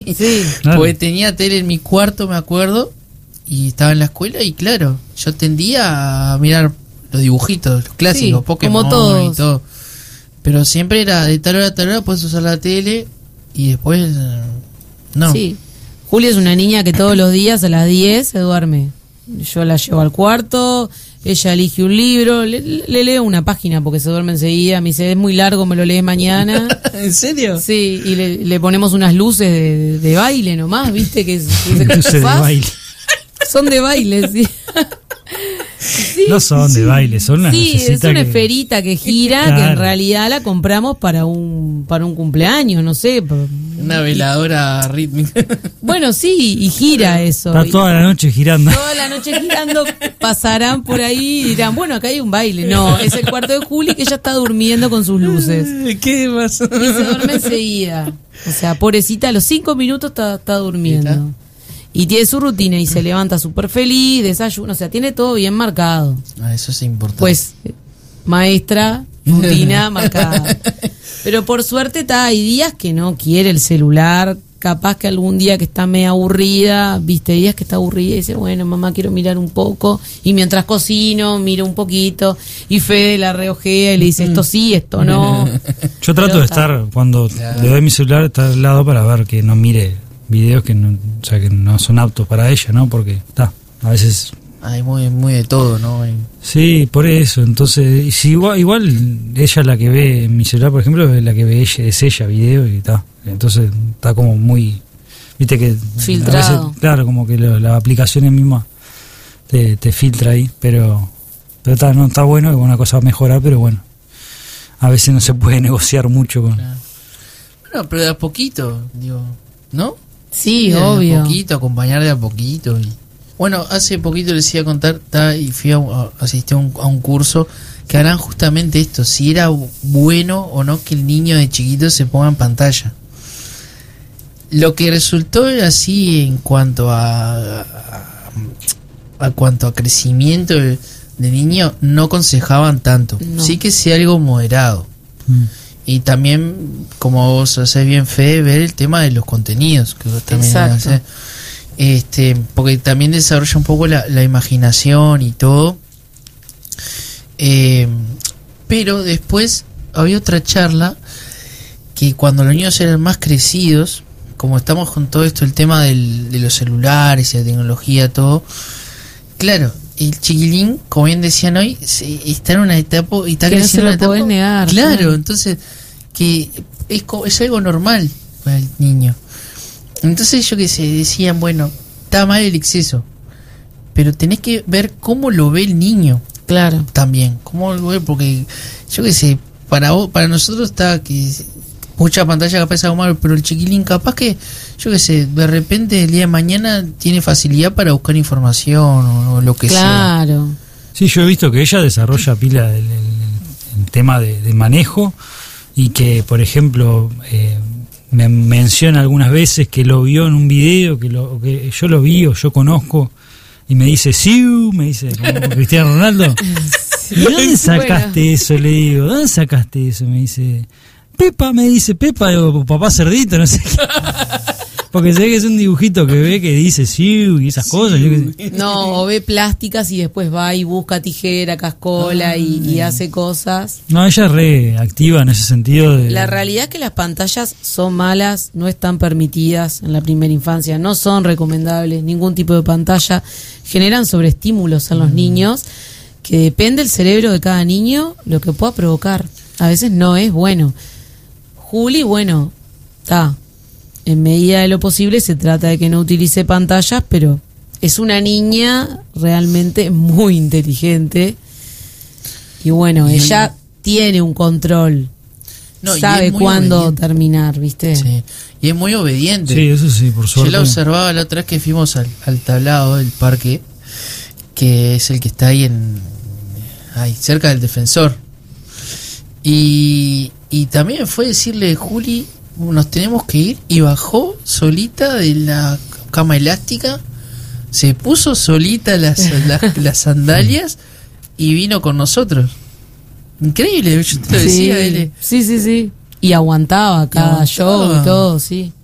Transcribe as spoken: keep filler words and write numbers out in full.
Sí, claro. Porque tenía tele en mi cuarto, me acuerdo, y estaba en la escuela y claro, yo tendía a mirar los dibujitos, los clásicos, Sí, Pokémon como todos. y todo. Pero siempre era de tal hora a tal hora puedes usar la tele y después eh, no. sí. Julia es una niña que todos los días a las diez se duerme. Yo la llevo al cuarto, ella elige un libro, le, le leo una página porque se duerme enseguida, me dice, es muy largo, me lo lees mañana. ¿En serio? Sí, y le, le ponemos unas luces de, de baile nomás, ¿viste? Que, es- que se Luces de enchufás. baile. Son de baile, sí. Sí, No son de baile, son una sí, es lucecita una que- esferita que gira, que Claro. en realidad la compramos para un para un cumpleaños, no sé. pa- Una veladora rítmica. Bueno, sí, y gira eso. Está Y toda la noche girando. toda la noche girando, pasarán por ahí y dirán, bueno, acá hay un baile. No, es el cuarto de Juli que ella está durmiendo con sus luces. ¿Qué pasó? Y se duerme enseguida. O sea, pobrecita, a los cinco minutos está, está durmiendo. Y tiene su rutina y se levanta súper feliz, desayuno, o sea, tiene todo bien marcado. Ah, eso es importante. Pues, eh, maestra, rutina marcada. Pero por suerte está, hay días que no quiere el celular, capaz que algún día que está medio aburrida, viste, días que está aburrida y dice, bueno, mamá, quiero mirar un poco, y mientras cocino, miro un poquito, y Fede la reojea y le dice, esto sí, esto no. Yo trato Pero de está. estar, cuando Claro. le doy mi celular, estar al lado para ver que no mire videos que no, o sea, que no son aptos para ella, ¿no? Porque está, a veces... Hay muy, muy de todo, ¿no? Hay- Sí, por eso, entonces, y si igual, igual ella la que ve en mi celular, por ejemplo, es la que ve ella, es ella, video y está. Entonces está como muy, viste que... Filtrado. a veces, claro, como que lo- la aplicación misma te, te filtra ahí, pero, pero está, no está bueno, es una cosa a mejorar, pero bueno, a veces no se puede negociar mucho con... Claro. Bueno, pero de a poquito, digo, ¿no? Sí, de obvio. a poquito, acompañar de a poquito. Y... Bueno, hace poquito les iba a contar, ta, y fui a, a asistí a un, a un curso que harán justamente esto, si era bueno o no que el niño de chiquito se ponga en pantalla. Lo que resultó así en cuanto a, a, a cuanto a crecimiento de, de niño, no aconsejaban tanto. No. Sí que sea algo moderado. Mm. Y también, como vos haces bien, Fede, ver el tema de los contenidos que vos también Exacto. haces. Este, porque también desarrolla un poco la, la imaginación y todo. Eh, pero después había otra charla que cuando los niños eran más crecidos, como estamos con todo esto, el tema del, de los celulares y la tecnología, todo, claro, el chiquilín, como bien decían hoy, se- está en una etapa y está Que no creciendo se en lo una podés etapa- negar, Claro, claro. entonces que es, co- es algo normal para el niño. Entonces yo que sé, decían, bueno, está mal el exceso, pero tenés que ver cómo lo ve el niño Claro. también, cómo lo ve, porque yo que sé, para vos, para nosotros está que mucha pantalla capaz es algo malo, pero el chiquilín capaz que, yo que sé, de repente el día de mañana tiene facilidad para buscar información o, o lo que sea. Claro. Sí, yo he visto que ella desarrolla pila el, el- el tema de, de manejo y que, por ejemplo, eh, me menciona algunas veces que lo vio en un video, que, lo, que yo lo vi o yo conozco, y me dice, sí, me dice, como Cristiano Ronaldo. ¿Y dónde sacaste Bueno. eso? Le digo, ¿dónde sacaste eso? Me dice, Pepa, me dice, Pepa, o papá cerdito, no sé qué. Porque sé que es un dibujito que ve que dice sí y esas cosas. Yo qué sé. No, o ve plásticas y después va y busca tijera, cascola y, y hace cosas. No, ella es re activa en ese sentido. De, La realidad es que las pantallas son malas, no están permitidas en la primera infancia, no son recomendables, ningún tipo de pantalla. Generan sobreestímulos en los niños, que depende del cerebro de cada niño lo que pueda provocar. A veces no es bueno. Juli, bueno, está. En medida de lo posible se trata de que no utilice pantallas, pero es una niña realmente muy inteligente. Y bueno, Y- ella tiene un control. No, y sabe es muy cuándo obediente. terminar, ¿viste? Sí. Y es muy obediente. Sí, eso sí, por Yo suerte. la observaba la otra vez que fuimos al, al tablado del parque, que es el que está ahí en ahí cerca del defensor. Y, y también fue decirle, Juli, nos tenemos que ir, y bajó solita de la cama elástica, se puso solita las, las, las sandalias y vino con nosotros. Increíble, yo te lo decía, sí, él. sí, sí, sí. Y aguantaba cada aguantaba. show y todo, sí.